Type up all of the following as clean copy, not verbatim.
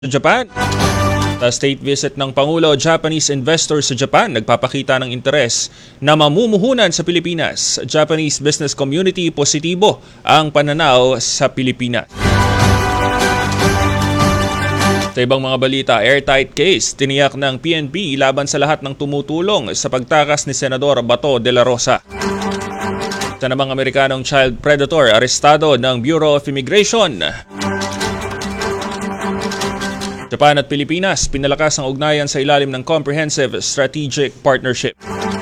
Sa Japan, sa state visit ng Pangulo, Japanese investors sa Japan nagpapakita ng interes na mamumuhunan sa Pilipinas. Japanese business community positibo ang pananaw sa Pilipinas. Sa ibang mga balita, airtight case tiniyak ng PNP laban sa lahat ng tumutulong sa pagtakas ni Senador Bato de la Rosa. Sa namang Amerikanong child predator arestado ng Bureau of Immigration. Japan at Pilipinas pinalakas ang ugnayan sa ilalim ng Comprehensive Strategic Partnership.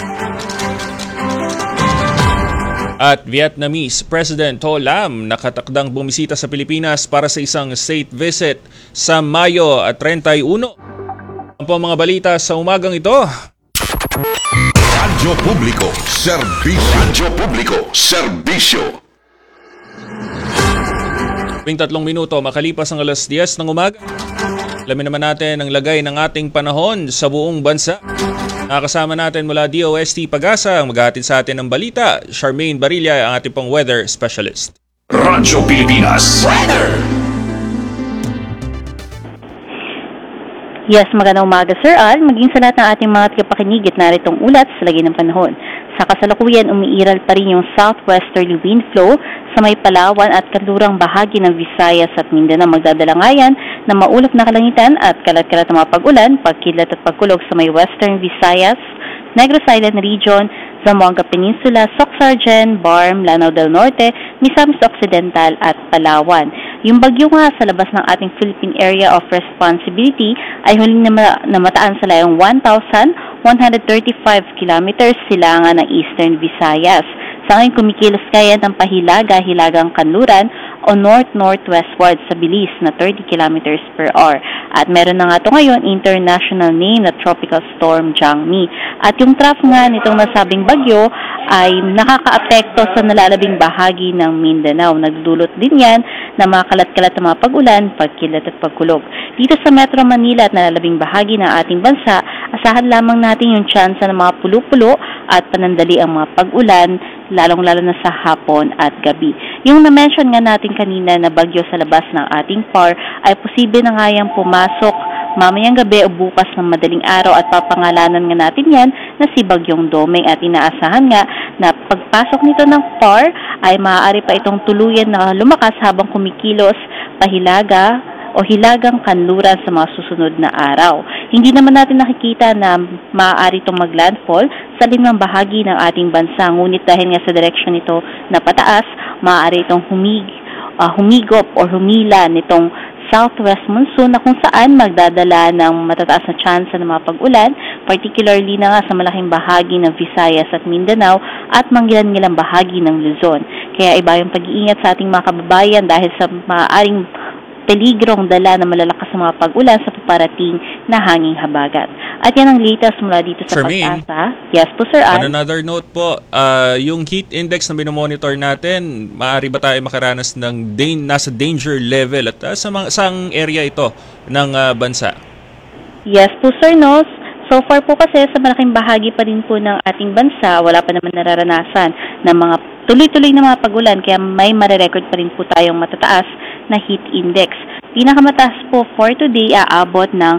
At Vietnamese President Ho Lam nakatakdang bumisita sa Pilipinas para sa isang state visit sa Mayo 31. Ang po mga balita sa umagang ito. Radyo Publiko, Serbisyo. Radyo Publiko, Serbisyo. 3 minuto makalipas ang alas 10 ng umaga. Alamin naman natin ang lagay ng ating panahon sa buong bansa. Nakasama natin mula DOST Pag-asa ang maghahatid sa atin ng balita. Charmaine Barilla ang ating pong weather specialist. Radyo Pilipinas Weather. Yes, magandang umaga Sir Al. Maging sa lahat ng ating mga tagapakinig, naritong ulat sa lagay ng panahon. Sa kasalukuyan, umiiral pa rin yung southwesterly wind flow sa may Palawan at kanlurang bahagi ng Visayas at Mindanao. Magdadala ngayon na maulap na kalangitan at kalat-kalat na mga pag-ulan, pagkidlat at pagkulog sa may western Visayas, Negros Island Region, Zamboanga Peninsula, Soc-Sargen, Barm, Lanao del Norte, Misamis Occidental at Palawan. Yung bagyo nga sa labas ng ating Philippine Area of Responsibility ay huling namataan sa layong 1,135 kilometers silangan ng Eastern Visayas. Sa ngayon kumikilos kaya ng pahilaga-hilagang kanluran o north-northwestward sa bilis na 30 kilometers per hour. At meron na nga ito ngayon international name na Tropical Storm Jangmi. At yung trough nga nitong nasabing bagyo ay nakakaapekto sa nalalabing bahagi ng Mindanao. Nagdulot din yan na mga kalat-kalat na mga pag-ulan, pagkilat at pagkulog. Dito sa Metro Manila at nalalabing bahagi ng ating bansa, asahan lamang natin yung tsansa ng mga pulo-pulo at panandali ang mga pag-ulan, lalong-lalo na sa hapon at gabi. Yung na-mention nga natin kanina na bagyo sa labas ng ating PAR ay posible na nga yung pumasok mamayang gabi o bukas ng madaling araw at papangalanan nga natin yan na si Bagyong Domeng at inaasahan nga na pagpasok nito ng PAR ay maaari pa itong tuluyan na lumakas habang kumikilos pahilaga o hilagang kanluran sa mga susunod na araw. Hindi naman natin nakikita na maaari itong maglandfall sa limang bahagi ng ating bansa. Ngunit dahil nga sa direksyon nito na pataas, maaari itong humigop o humila nitong southwest monsoon na kung saan magdadala ng matataas na tsansa ng mga pag-ulan, particularly na nga sa malaking bahagi ng Visayas at Mindanao at manggilan-ngilang bahagi ng Luzon. Kaya iba yung pag-iingat sa ating mga kababayan dahil sa maaaring peligrong dala na malalakas na mga pag-ulan sa paparating na hanging habagat. At yan ang latest mula dito sa Pag-asa. Yes po, Sir Al. On another note po, yung heat index na binomonitor natin, maaari ba tayo makaranas ng nasa danger level at saang area ito ng bansa? Yes po, Sir Nos. So far po kasi sa malaking bahagi pa rin po ng ating bansa, wala pa naman nararanasan ng mga tuloy-tuloy na mga pag-ulan, kaya may marirecord pa rin po tayong matataas na heat index. Pinakamataas po for today aabot ng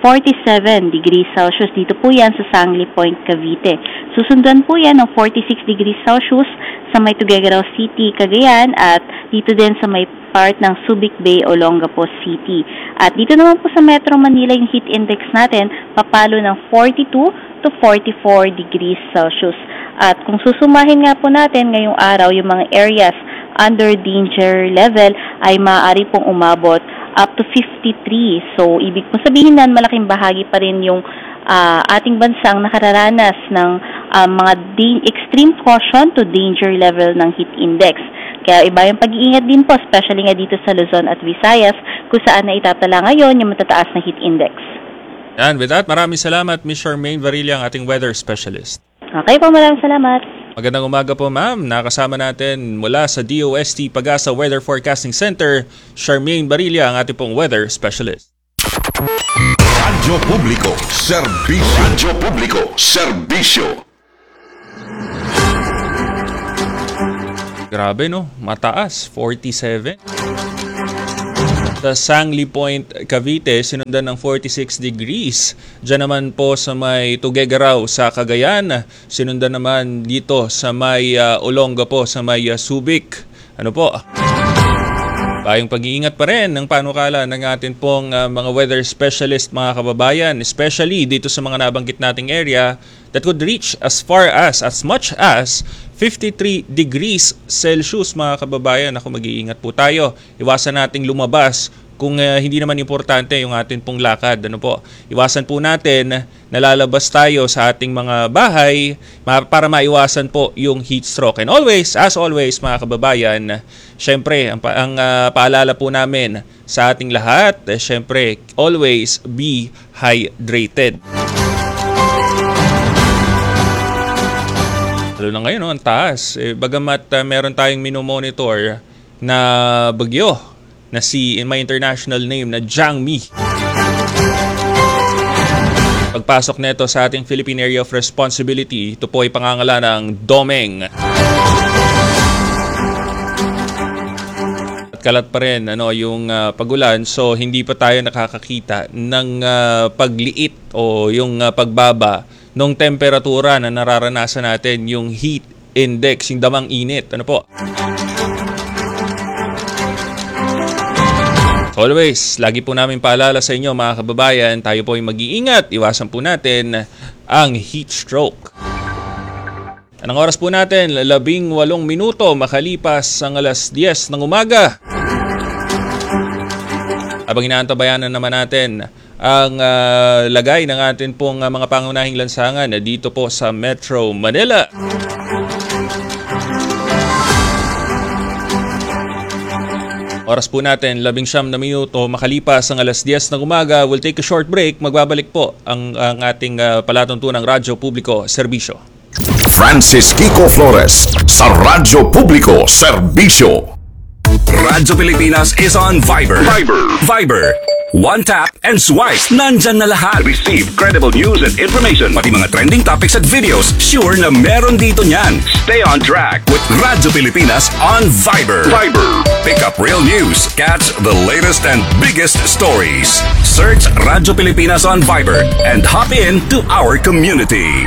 47 degrees Celsius. Dito po yan sa Sangli Point, Cavite. Susundan po yan ng 46 degrees Celsius sa may Tuguegarao City, Cagayan at dito din sa may part ng Subic Bay, Olongapo City. At dito naman po sa Metro Manila yung heat index natin papalo ng 42 to 44 degrees Celsius. At kung susumahin nga po natin ngayong araw yung mga areas under danger level ay maaari pong umabot up to 53. So, ibig po sabihin na malaking bahagi pa rin yung ating bansang nakararanas ng mga extreme caution to danger level ng heat index. Kaya iba yung pag-iingat din po, especially nga dito sa Luzon at Visayas, kung saan na itatala ngayon yung matataas na heat index. And with that, maraming salamat, Ms. Charmaine Barilla, ang ating weather specialist. Okay po, maraming salamat. Magandang umaga po, ma'am. Nakasama natin mula sa DOST Pag-asa Weather Forecasting Center, Charmaine Barilla, ang ating pong weather specialist. Radyo Publiko, Serbisyo. Radyo Publiko, Serbisyo. Grabe no, mataas, 47. Sa Sangli Point, Cavite, sinundan ng 46 degrees. Diyan naman po sa may Tuguegarao sa Cagayan, sinundan naman dito sa may Olonga po, sa may Subic. Ano po? Tayong pag-iingat pa rin ng panukala ng atin pong mga weather specialist, mga kababayan, especially dito sa mga nabanggit nating area that could reach as much as 53 degrees Celsius, mga kababayan. Ako, mag-iingat po tayo. Iwasan nating lumabas kung hindi naman importante yung atin pong lakad. Ano po? Iwasan po natin nalalabas tayo sa ating mga bahay para maiwasan po yung heat stroke. And always, as always, mga kababayan, syempre, ang paalala po namin sa ating lahat, syempre, always be hydrated. Lalo na ngayon, ang taas. Bagamat meron tayong minomonitor na bagyo na in my international name na Jiangmi. Pagpasok nito sa ating Philippine Area of Responsibility, ito po ay pangangalan ng Domeng. At kalat pa rin yung pagulan, so hindi pa tayo nakakakita ng pagliit o yung pagbaba ng temperatura na nararanasan natin, yung heat index, yung damang init. Ano po? Always, lagi po namin paalala sa inyo, mga kababayan, tayo po ay mag-iingat, iwasan po natin ang heat stroke. Anong oras po natin? 18 minuto makalipas ang alas 10 ng umaga. Habang inaantabayanan naman natin ang lagay ng atin pong mga pangunahing lansangan dito po sa Metro Manila. Oras po natin, 19 na minuto makalipas ang alas 10 ng umaga. We'll take a short break. Magbabalik po ang ating palatuntunang Radyo Publiko Serbisyo. Francis Kiko Flores sa Radyo Publiko Serbisyo. Radyo Pilipinas is on Viber. Viber. One tap and swipe. Nandyan na lahat. Receive credible news and information. Pati mga trending topics at videos, sure na meron dito niyan. Stay on track With Radyo Pilipinas on Viber. Pick up real news. Catch the latest and biggest stories. Search Radyo Pilipinas on Viber and hop in to our community.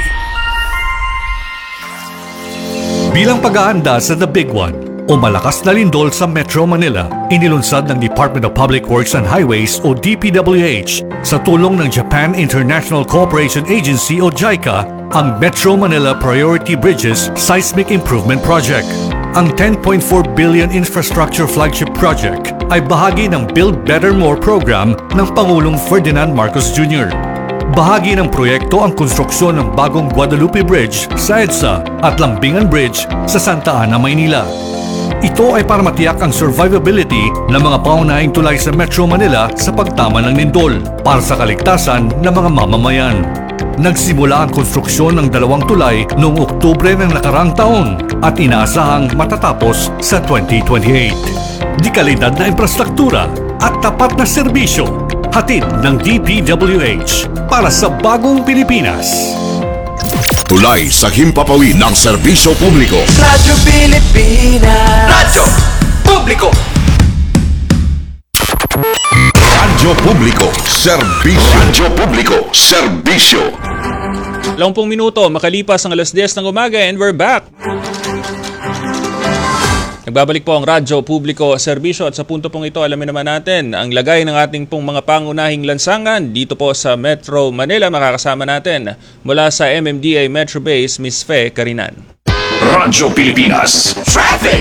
Bilang pag-aanda sa The Big One o malakas na lindol sa Metro Manila, inilunsad ng Department of Public Works and Highways o DPWH sa tulong ng Japan International Cooperation Agency o JICA ang Metro Manila Priority Bridges Seismic Improvement Project. Ang 10.4 billion infrastructure flagship project ay bahagi ng Build Better More program ng Pangulong Ferdinand Marcos Jr. Bahagi ng proyekto ang konstruksyon ng bagong Guadalupe Bridge sa EDSA at Lambingan Bridge sa Santa Ana, Maynila. Ito ay para matiyak ang survivability ng mga paunahing tulay sa Metro Manila sa pagtama ng lindol para sa kaligtasan ng mga mamamayan. Nagsimula ang konstruksyon ng 2 tulay noong Oktubre ng nakarang taon at inaasahang matatapos sa 2028. Di kalidad na infrastruktura at tapat na serbisyo, hatid ng DPWH para sa bagong Pilipinas. Tulay sa himpapawid ng serbisyo publiko. Radyo Pilipinas. Radyo Publiko. Radyo Publiko Serbisyo. Radyo Publiko Serbisyo. 20 minuto makalipas ang alas 10 ng umaga and we're back. Nagbabalik po ang Radyo Publiko Serbisyo at sa punto pong ito, alamin naman natin ang lagay ng ating pong mga pangunahing lansangan dito po sa Metro Manila. Makakasama natin mula sa MMDA Metro Base, Ms. Fe Carinan. Radyo Pilipinas Traffic.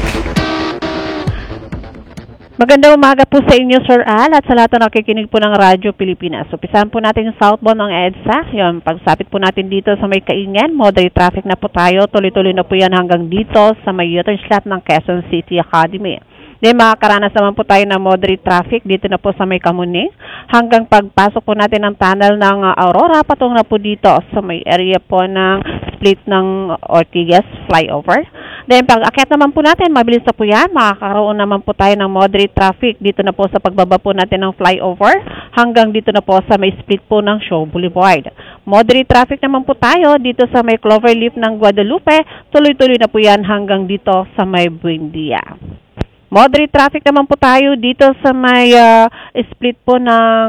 Magandang umaga po sa inyo, Sir Al, at sa lahat na nakikinig po ng Radyo Pilipinas. Upisahan po natin yung southbound ng EDSA. Yung pagsapit po natin dito sa may Kaingen, moderate traffic na po tayo. Tuloy-tuloy na po yan hanggang dito sa may U-turn slot ng Quezon City Academy. Then makakaranas naman po tayo ng moderate traffic dito na po sa may Kamuning. Hanggang pagpasok po natin ng tunnel ng Aurora, patung na po dito sa may area po ng split ng Ortigas flyover. Then pag akyat naman po natin, mabilis na po yan. Makakaroon naman po tayo ng moderate traffic dito na po sa pagbaba po natin ng flyover hanggang dito na po sa may split po ng Shaw Boulevard. Moderate traffic naman po tayo dito sa may Cloverleaf ng Guadalupe. Tuloy-tuloy na po yan hanggang dito sa may Buendia. Moderate traffic naman po tayo dito sa may split po ng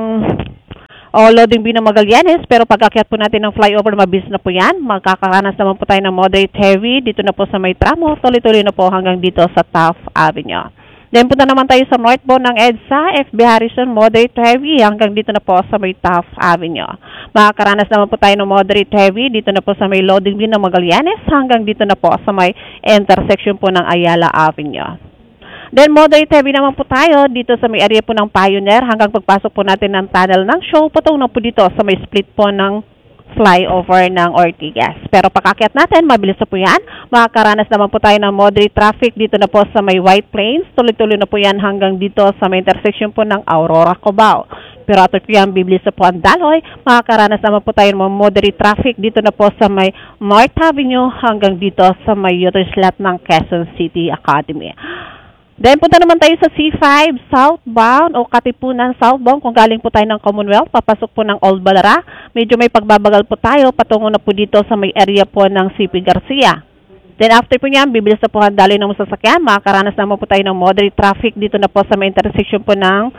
loading B ng Magallanes, pero pag-akyat po natin ng flyover, mabilis na po yan. Magkakaranas naman po tayo ng moderate heavy dito na po sa may tramo, tuloy-tuloy na po hanggang dito sa Taft Avenue. Then punta naman tayo sa northbound ng EDSA, FB Harrison, moderate heavy hanggang dito na po sa may Taft Avenue. Makakaranas naman po tayo ng moderate heavy dito na po sa may loading bin ng Magallanes hanggang dito na po sa may intersection po ng Ayala Avenue. Then moderate heavy naman po tayo dito sa may area po ng Pioneer hanggang pagpasok po natin ng tunnel ng Show, patungo na po dito sa may split po ng flyover ng Ortigas. Pero pagkakyat natin, mabilis na po yan. Makakaranas naman po tayo ng moderate traffic dito na po sa may White Plains. Tuloy-tuloy na po yan hanggang dito sa may intersection po ng Aurora, Cubao. Pero ato po yan, bibilis na po ang daloy. Makakaranas naman po tayo ng moderate traffic dito na po sa may North Avenue hanggang dito sa may Uterslot ng Quezon City Academy. Then punta naman tayo sa C5 southbound o Katipunan southbound kung galing po tayo ng Commonwealth, papasok po ng Old Balara. Medyo may pagbabagal po tayo patungo na po dito sa may area po ng CP Garcia. Then after po niyan, bibilis na po ang daloy ng sasakyan. Makakaranas naman po tayo ng moderate traffic dito na po sa may intersection po ng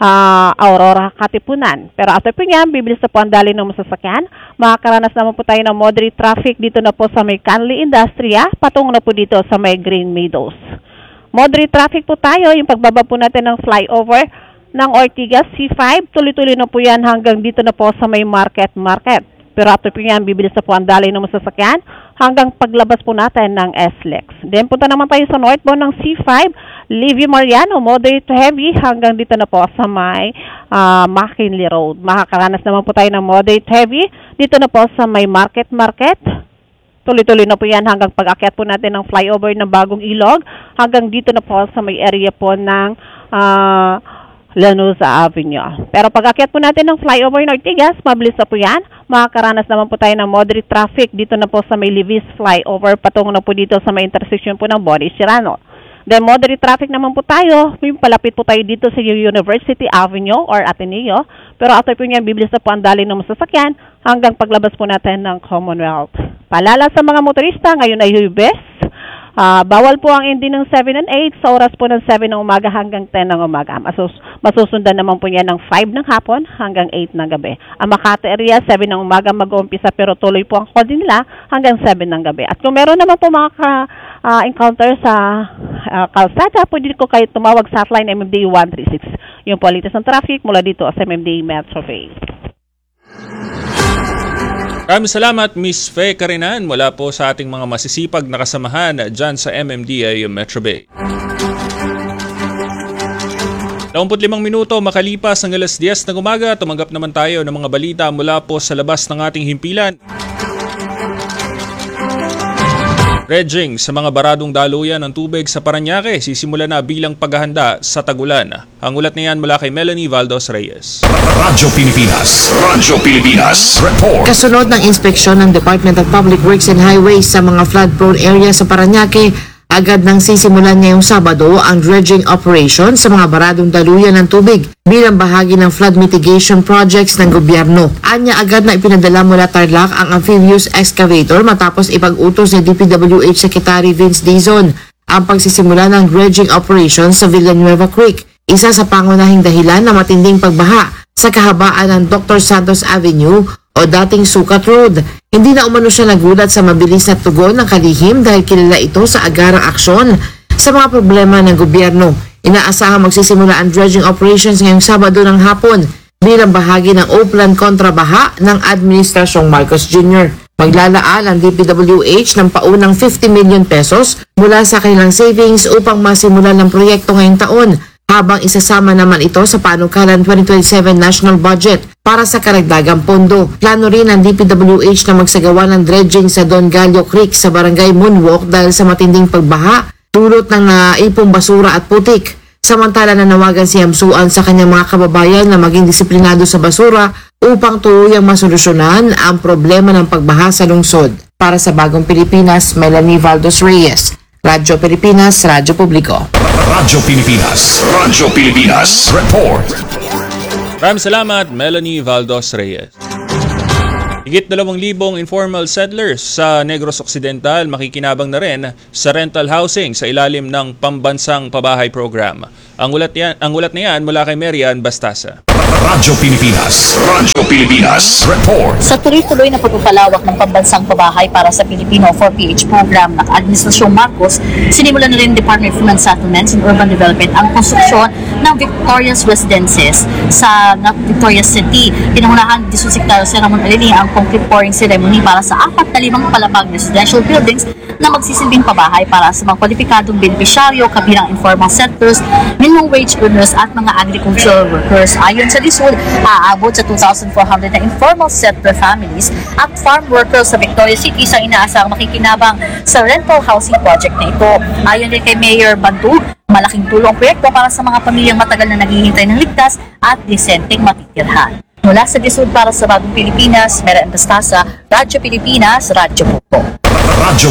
Aurora Katipunan. Pero after po niyan, bibilis na po ang daloy ng sasakyan. Makakaranas naman po tayo ng moderate traffic dito na po sa may Canley Industria, patungo na po dito sa may Green Meadows. Moderate traffic po tayo, yung pagbaba po natin ng flyover ng Ortigas C5, tuloy-tuloy na po yan hanggang dito na po sa may Market. Pero after po yan, bibilis na po ang daloy ng masasakyan hanggang paglabas po natin ng SLEX. Then punta naman tayo sa northbound ng C5, Livio Mariano, moderate to heavy hanggang dito na po sa may McKinley Road. Makakaranas naman po tayo ng moderate heavy dito na po sa may Market. Tuloy-tuloy na po yan hanggang pag-akyat po natin ng flyover ng Bagong Ilog hanggang dito na po sa may area po ng Lanuza Avenue. Pero pag-akyat po natin ng flyover ng Ortigas, mabilis na po yan. Makakaranas naman po tayo ng moderate traffic dito na po sa may Levis flyover patungo na po dito sa may intersection po ng Boris Cirano. Then moderate traffic naman po tayo, yung palapit po tayo dito sa University Avenue or Ateneo. Pero after po niyan, bibilis na po ang daloy ng masasakyan hanggang paglabas po natin ng Commonwealth. Paalala sa mga motorista, ngayon ay Huwebes. Bawal po ang ending ng 7 and 8 sa oras po ng 7 ng umaga hanggang 10 ng umaga. Masusundan naman po niya ng 5 ng hapon hanggang 8 ng gabi. Ang Makati area, 7 ng umaga mag-uumpisa pero tuloy po ang kode nila hanggang 7 ng gabi. At kung meron naman po mga encounter sa kalsada, pwede ko kayo tumawag sa hotline MMDA 136. Yung po latest ng traffic mula dito sa MMDA Metro Bay. Maraming salamat, Miss Faye Carinan, mula po sa ating mga masisipag na kasamahan dyan sa MMDA Metro Bay. 25 minuto makalipas ang alas 10 ng umaga, tumanggap naman tayo ng mga balita mula po sa labas ng ating himpilan. Dredging sa mga baradong daluyan ng tubig sa Parañaque sisimula na bilang paghahanda sa tagulan. Ang ulat na yan mula kay Melanie Valdos Reyes. Radyo Pilipinas Report. Kasunod ng inspeksyon ng Department of Public Works and Highways sa mga flood-prone area sa Parañaque, agad nang sisimulan ngayong Sabado ang dredging operation sa mga baradong daluyan ng tubig bilang bahagi ng flood mitigation projects ng gobyerno. Anya agad na ipinadala mula Tarlac ang amphibious excavator matapos ipag-utos ni DPWH Secretary Vince Dizon ang pagsisimula ng dredging operation sa Villanueva Creek, isa sa pangunahing dahilan na matinding pagbaha sa kahabaan ng Dr. Santos Avenue o dating Sukat Road. Hindi na umano siya nagulat sa mabilis na tugon ng kalihim dahil kilala ito sa agarang aksyon sa mga problema ng gobyerno. Inaasahang magsisimula ang dredging operations ngayong Sabado ng hapon bilang bahagi ng O-Plan kontrabaha ng Administrasyong Marcos Jr. Maglalaan ang DPWH ng paunang 50 million pesos mula sa kanilang savings upang masimulan ng proyekto ngayong taon, habang isasama naman ito sa panukalan 2027 National Budget para sa karagdagang pondo. Plano rin ng DPWH na magsagawa ng dredging sa Don Gallo Creek sa Barangay Moonwalk dahil sa matinding pagbaha, dulot ng naipong basura at putik. Samantala nanawagan si Hamsuan sa kanyang mga kababayan na maging disiplinado sa basura upang tuluyang masolusyonan ang problema ng pagbaha sa lungsod. Para sa Bagong Pilipinas, Melanie Valdos Reyes. Radyo Pilipinas, Radyo Publiko. Radyo Pilipinas Report. Maraming salamat, Melanie Valdos Reyes. Higit 2,000 informal settlers sa Negros Occidental makikinabang na rin sa rental housing sa ilalim ng Pambansang Pabahay Program. Ang ulat na yan mula kay Marian Bastasa. Radyo Pilipinas Report. Sa tuloy-tuloy na pagpapalawak ng Pambansang Pabahay para sa Pilipino 4PH program ng Administrasyong Marcos, sinimulan na rin ng Department of Human Settlements and Urban Development ang konstruksyon ng Victoria's Residences sa Victorias City. Pinangunahan ni Secretary Ramon Alili ang concrete pouring ceremony para sa 45 palapag residential buildings na magsisilbing pabahay para sa mga kwalipikadong benepisyaryo kabilang informal settlers, minimum wage earners at mga agricultural workers. Ayon sa DSUD, aabot sa 2,400 na informal settler families at farm workers sa Victoria City sa inaasang makikinabang sa rental housing project na ito. Ayon din kay Mayor Bandug, malaking tulong ang proyekto para sa mga pamilyang matagal na naghihintay ng ligtas at disenteng matitirhan. Mula sa DSUD para sa Bagong Pilipinas, Marian Bastasa, Radyo Pilipinas, Radyo Pupo. Radyo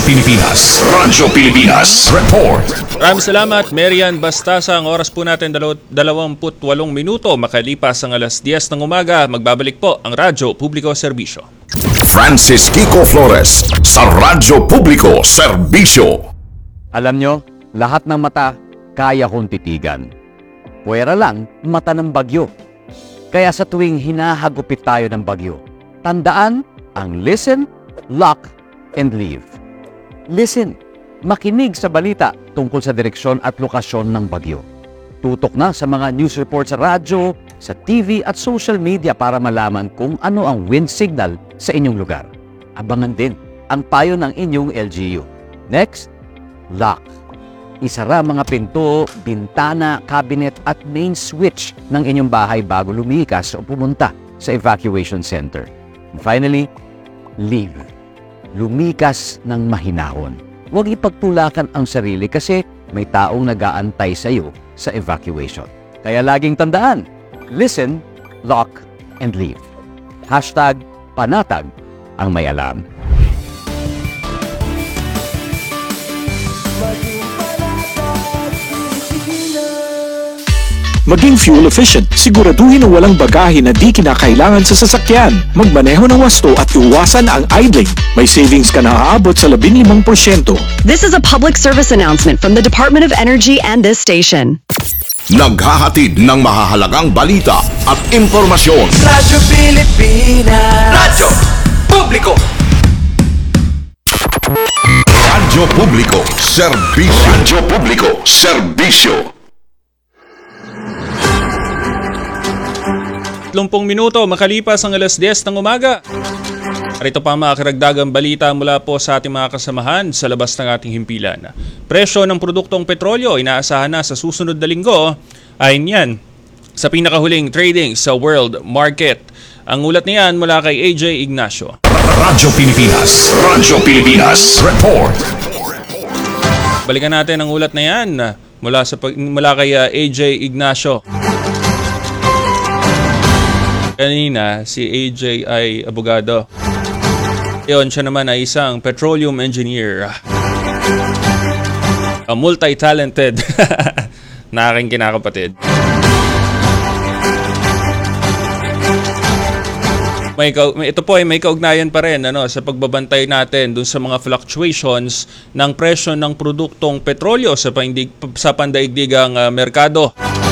Pilipinas Report. Maraming salamat, Marian Bastasa. Ang oras po natin 28 minuto makalipas ang alas 10 ng umaga. Magbabalik po ang Radyo Publiko Serbisyo. Francis Kiko Flores sa Radyo Publiko Serbisyo. Alam nyo, lahat ng mata kaya kong titigan. Puwera lang mata ng bagyo. Kaya sa tuwing hinahagupit tayo ng bagyo, tandaan ang listen, lock, and leave. Listen, makinig sa balita tungkol sa direksyon at lokasyon ng bagyo. Tutok na sa mga news report sa radyo, sa TV at social media para malaman kung ano ang wind signal sa inyong lugar. Abangan din ang payo ng inyong LGU. Next, lock. Isara mga pinto, bintana, cabinet at main switch ng inyong bahay bago lumikas o pumunta sa evacuation center. And finally, leave. Lumikas ng mahinahon. Huwag ipagtulakan ang sarili kasi may taong nag-aantay sa iyo sa evacuation. Kaya laging tandaan, listen, lock, and leave. #panatag ang may alam. Maging fuel efficient, siguraduhin na walang bagahe na di kinakailangan sa sasakyan. Magmaneho ng wasto at iwasan ang idling. May savings ka na aabot sa 15%. This is a public service announcement from the Department of Energy and this station. Naghahatid ng mahahalagang balita at impormasyon. Radyo Pilipinas. Radyo Publiko. Radyo Publiko Serbisyo. Radyo Publiko Serbisyo. 30 minuto makalipas ang alas 10 ng umaga. Rito pa mga karagdagang balita mula po sa ating mga kasamahan sa labas ng ating himpilan. Presyo ng produktong petrolyo inaasahan na sa susunod na linggo ay niyan sa pinakahuling trading sa world market. Ang ulat niyan mula kay AJ Ignacio. Radyo Pilipinas Report. Balikan natin ang ulat na yan mula kay AJ Ignacio. Kanina, si AJ ay abogado. Iyon, siya naman ay isang petroleum engineer. A multi-talented na aking kinakapatid. Ito po ay may kaugnayan pa rin sa pagbabantay natin dun sa mga fluctuations ng presyo ng produktong petrolyo sa pandaigdigang merkado.